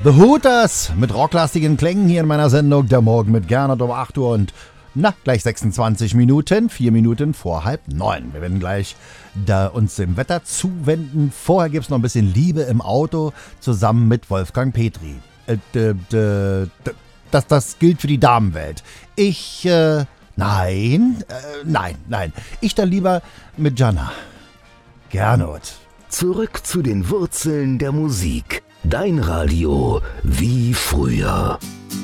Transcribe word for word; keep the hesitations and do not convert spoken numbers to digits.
The Hooters mit rocklastigen Klängen hier in meiner Sendung Der Morgen mit Gernot um acht Uhr und na, gleich sechsundzwanzig Minuten, vier Minuten vor halb neun. Wir werden gleich da uns dem Wetter zuwenden. Vorher gibt es noch ein bisschen Liebe im Auto zusammen mit Wolfgang Petri. Äh, d, d, d, das, das gilt für die Damenwelt. Ich, äh, nein, äh, nein, nein. Ich dann lieber mit Jana. Gernot. Zurück zu den Wurzeln der Musik. Dein Radio wie früher.